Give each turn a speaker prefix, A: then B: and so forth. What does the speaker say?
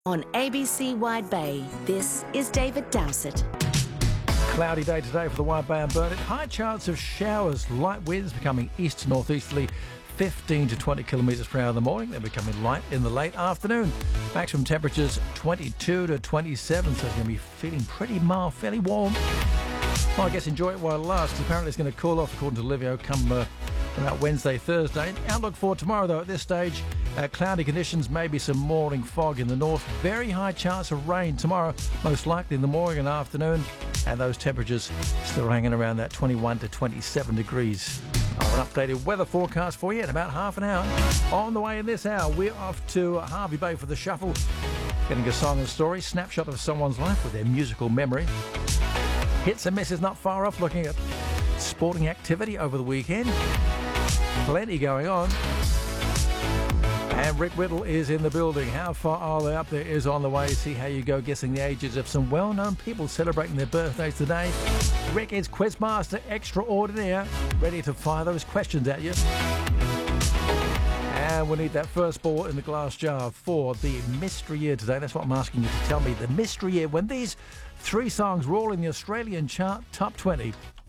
A: On ABC Wide Bay, this is David Dowsett.
B: Cloudy day today for the Wide Bay and Burnett. High chance of showers, light winds becoming east to northeasterly, 15 to 20 kilometres per hour in the morning. They're becoming light in the late afternoon. Maximum temperatures 22 to 27, so it's going to be feeling pretty mild, fairly warm. Well, I guess enjoy it while it lasts. Apparently it's going to cool off, according to Livio, come about Wednesday, Thursday. Outlook for tomorrow, though, at this stage, cloudy conditions, maybe some morning fog in the north. Very high chance of rain tomorrow, most likely in the morning and afternoon. And those temperatures still hanging around that 21 to 27 degrees. I'll have an updated weather forecast for you in about half an hour. On the way in this hour, we're off to Hervey Bay for the shuffle. Getting a song and story, snapshot of someone's life with their musical memory. Hits and misses not far off, looking at sporting activity over the weekend. Plenty going on. And Rick Whittle is in the building. How far are they up there is on the way. See how you go guessing the ages of some well-known people celebrating their birthdays today. Rick is Quizmaster Extraordinaire, ready to fire those questions at you. And we need that first ball in the glass jar for the mystery year today. That's what I'm asking you to tell me. The mystery year, when these three songs were all in the Australian chart top 20